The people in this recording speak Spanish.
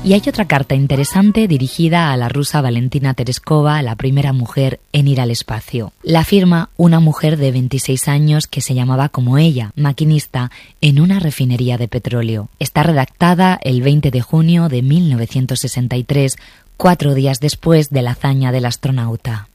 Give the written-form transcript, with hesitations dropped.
Y hay otra carta interesante dirigida a la rusa Valentina Tereskova, la primera mujer en ir al espacio. La firma una mujer de 26 años que se llamaba como ella, maquinista en una refinería de petróleo. Está redactada el 20 de junio de 1963, 4 días después de la hazaña del astronauta.